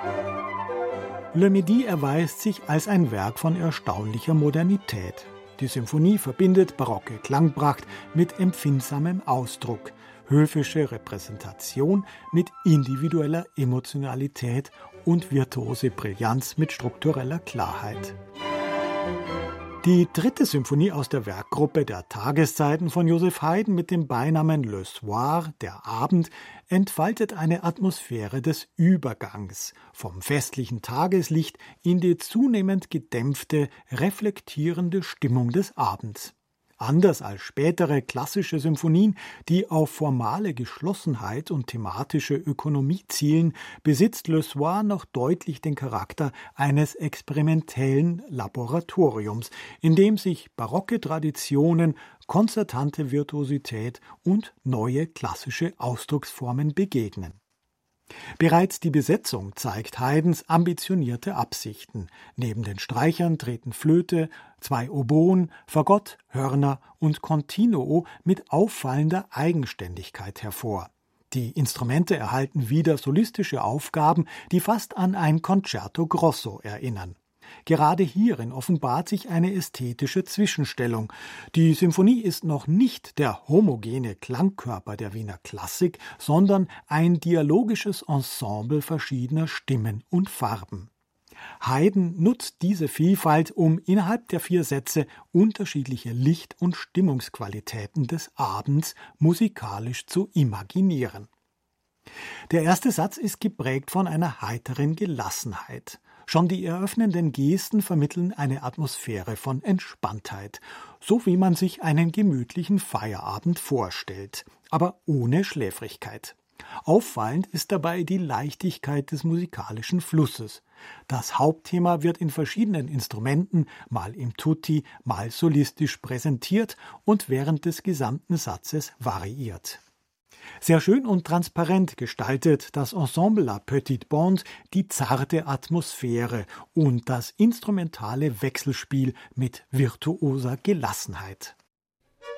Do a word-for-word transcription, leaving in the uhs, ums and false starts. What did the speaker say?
Le Midi erweist sich als ein Werk von erstaunlicher Modernität. Die Symphonie verbindet barocke Klangpracht mit empfindsamem Ausdruck, höfische Repräsentation mit individueller Emotionalität und virtuose Brillanz mit struktureller Klarheit. Die dritte Symphonie aus der Werkgruppe der Tageszeiten von Joseph Haydn mit dem Beinamen Le Soir, der Abend, entfaltet eine Atmosphäre des Übergangs vom festlichen Tageslicht in die zunehmend gedämpfte, reflektierende Stimmung des Abends. Anders als spätere klassische Symphonien, die auf formale Geschlossenheit und thematische Ökonomie zielen, besitzt Le Soir noch deutlich den Charakter eines experimentellen Laboratoriums, in dem sich barocke Traditionen, konzertante Virtuosität und neue klassische Ausdrucksformen begegnen. Bereits die Besetzung zeigt Haydns ambitionierte Absichten. Neben den Streichern treten Flöte, zwei Oboen, Fagott, Hörner und Continuo mit auffallender Eigenständigkeit hervor. Die Instrumente erhalten wieder solistische Aufgaben, die fast an ein Concerto Grosso erinnern. Gerade hierin offenbart sich eine ästhetische Zwischenstellung. Die Symphonie ist noch nicht der homogene Klangkörper der Wiener Klassik, sondern ein dialogisches Ensemble verschiedener Stimmen und Farben. Haydn nutzt diese Vielfalt, um innerhalb der vier Sätze unterschiedliche Licht- und Stimmungsqualitäten des Abends musikalisch zu imaginieren. Der erste Satz ist geprägt von einer heiteren Gelassenheit. Schon die eröffnenden Gesten vermitteln eine Atmosphäre von Entspanntheit, so wie man sich einen gemütlichen Feierabend vorstellt, aber ohne Schläfrigkeit. Auffallend ist dabei die Leichtigkeit des musikalischen Flusses. Das Hauptthema wird in verschiedenen Instrumenten, mal im Tutti, mal solistisch präsentiert und während des gesamten Satzes variiert. Sehr schön und transparent gestaltet das Ensemble La Petite Bande die zarte Atmosphäre und das instrumentale Wechselspiel mit virtuoser Gelassenheit.